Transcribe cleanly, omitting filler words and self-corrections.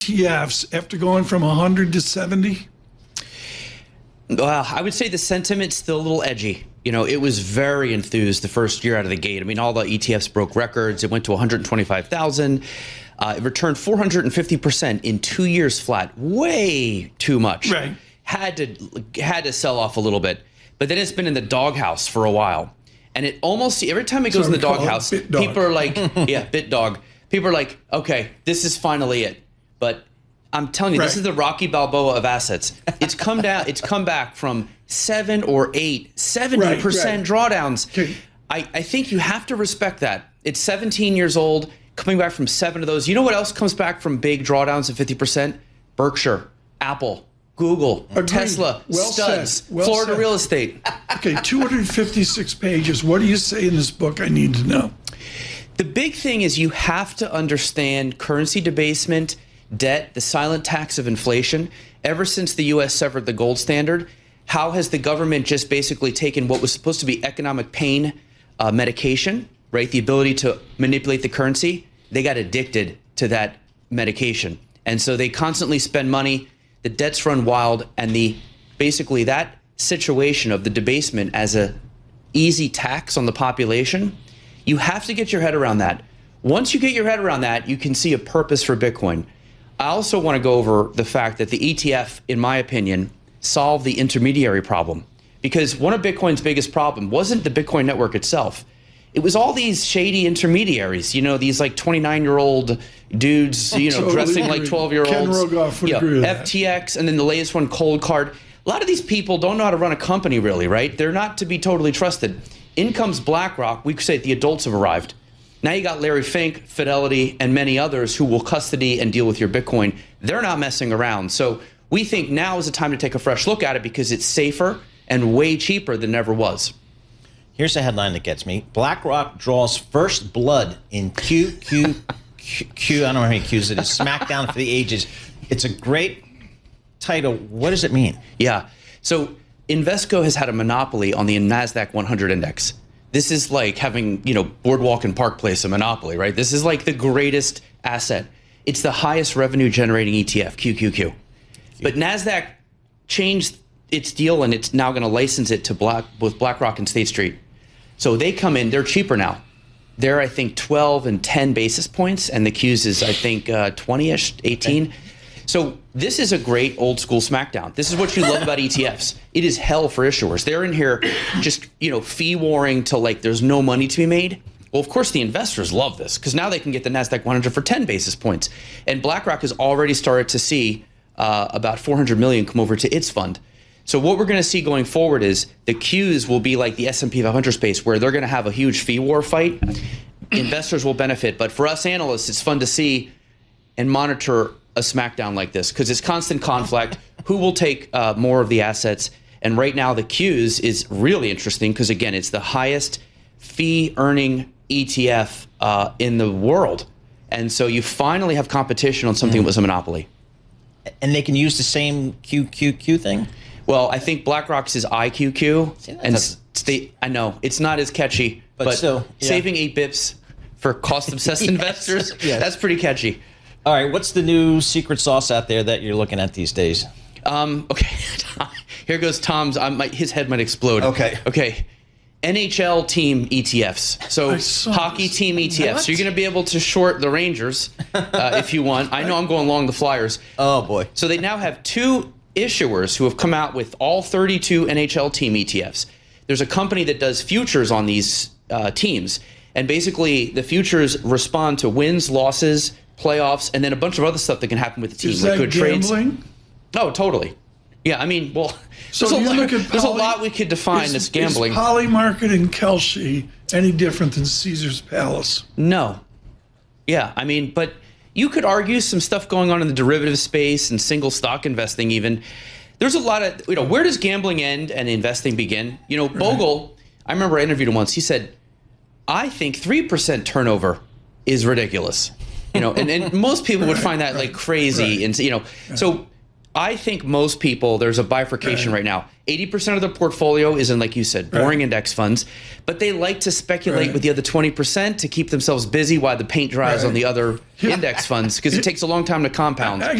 ETFs after going from 100 to 70? I would say the sentiment's still a little edgy. It was very enthused the first year out of the gate. I mean, all the ETFs broke records. It went to 125,000. It returned 450% in 2 years flat. Way too much. Right. Had to sell off a little bit. But then it's been in the doghouse for a while. And it almost, every time it goes in the doghouse, people are like, yeah, BitDog. People are like, okay, this is finally it. But I'm telling you, This is the Rocky Balboa of assets. It's come down. It's come back from 7 or 8, 70% drawdowns. Okay. I think you have to respect that. It's 17 years old, coming back from 7 of those. You know what else comes back from big drawdowns of 50%? Berkshire, Apple, Google, Agreed. Tesla, studs, Florida real estate. Okay, 256 pages. What do you say in this book I need to know? The big thing is you have to understand currency debasement, debt, the silent tax of inflation. Ever since the U.S. severed the gold standard, how has the government just basically taken what was supposed to be economic pain medication, right? The ability to manipulate the currency. They got addicted to that medication. And so they constantly spend money. The debts run wild. And basically that situation of the debasement as a easy tax on the population, you have to get your head around that. Once you get your head around that, you can see a purpose for Bitcoin. I also want to go over the fact that the ETF, in my opinion, solved the intermediary problem. Because one of Bitcoin's biggest problem wasn't the Bitcoin network itself. It was all these shady intermediaries, these like 29-year-old dudes, Totally dressing agree. like 12-year-olds. Ken Rogoff would agree with that. FTX, and then the latest one, Cold Card. A lot of these people don't know how to run a company really, right? They're not to be totally trusted. In comes BlackRock. We could say the adults have arrived. Now you got Larry Fink, Fidelity, and many others who will custody and deal with your Bitcoin. They're not messing around. So we think now is the time to take a fresh look at it because it's safer and way cheaper than ever was. Here's a headline that gets me. BlackRock draws first blood in QQQ. I don't know how many Qs it is. Smackdown for the ages. It's a great title. What does it mean? Yeah. So Invesco has had a monopoly on the NASDAQ 100 index. This is like having, Boardwalk and Park Place a monopoly, right? This is like the greatest asset. It's the highest revenue generating ETF, QQQ. But NASDAQ changed its deal and it's now going to license it to both BlackRock and State Street. So they come in, they're cheaper now. They're, I think, 12 and 10 basis points, and the Qs is, I think, 20-ish, 18. Okay. So this is a great old school smackdown. This is what you love about ETFs. It is hell for issuers. They're in here just, fee warring till like there's no money to be made. Well, of course, the investors love this because now they can get the NASDAQ 100 for 10 basis points. And BlackRock has already started to see about 400 million come over to its fund. So what we're going to see going forward is the Qs will be like the S&P 500 space where they're going to have a huge fee war fight. Investors will benefit. But for us analysts, it's fun to see and monitor a smackdown like this because it's constant conflict. Who will take more of the assets? And right now the Qs is really interesting because, again, it's the highest fee earning ETF in the world. And so you finally have competition on something that was a monopoly. And they can use the same QQQ thing? Well, I think BlackRock's is IQQ. I know, it's not as catchy, but still, saving 8 bips for cost-obsessed investors, that's pretty catchy. All right, what's the new secret sauce out there that you're looking at these days? Okay, here goes Tom's. His head might explode. Okay. NHL team ETFs. So hockey team ETFs. So you're going to be able to short the Rangers if you want. I know I'm going long the Flyers. Oh, boy. So they now have 2 issuers who have come out with all 32 NHL team ETFs. There's a company that does futures on these teams. And basically, the futures respond to wins, losses, playoffs, and then a bunch of other stuff that can happen with the team. Is that gambling? Oh, totally. Yeah, I mean, well, there's a lot we could define as gambling. Is Polymarket and Kalshi any different than Caesar's Palace? No. Yeah, I mean, but you could argue some stuff going on in the derivative space and single stock investing even. There's a lot of, where does gambling end and investing begin? Bogle, I remember I interviewed him once. He said, I think 3% turnover is ridiculous. And most people would find that like crazy. And, so I think most people, there's a bifurcation right now. 80% of their portfolio is in, like you said, boring index funds, but they like to speculate with the other 20% to keep themselves busy while the paint dries on the other index funds because it takes a long time to compound.